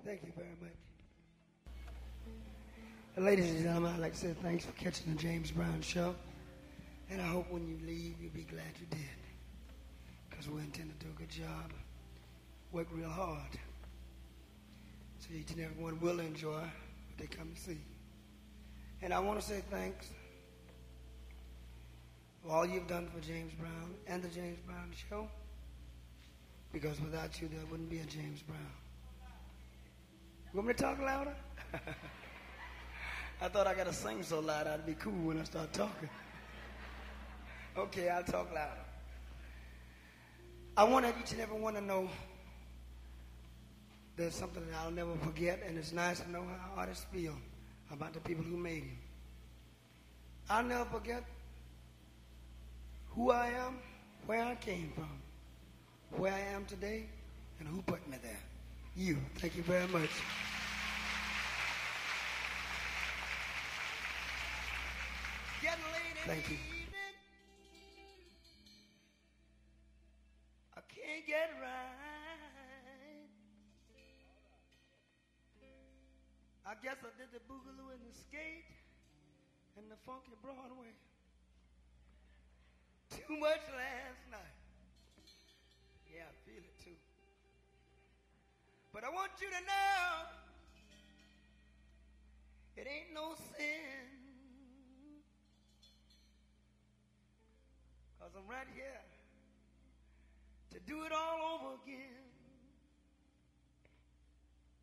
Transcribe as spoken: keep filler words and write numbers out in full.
Thank you very much. Ladies and gentlemen, I'd like to say thanks for catching the James Brown Show. And I hope when you leave, you'll be glad you did. Because we intend to do a good job. Work real hard. So each and everyone will enjoy what they come to see. And I want to say thanks for all you've done for James Brown and the James Brown Show. Because without you, there wouldn't be a James Brown. You want me to talk louder? I thought I got to sing so loud I'd be cool when I start talking. Okay, I'll talk louder. I wanted each and every one to know there's something that I'll never forget, and it's nice to know how artists feel about the people who made him. I'll never forget who I am, where I came from, where I am today, and who put me there. You. Thank you very much. Getting late in Thank the you. evening. I can't get right. I guess I did the boogaloo and the skate and the funky Broadway too much last night. Yeah, I feel it too. But I want you to know it ain't no sin, 'cause I'm right here to do it all over again.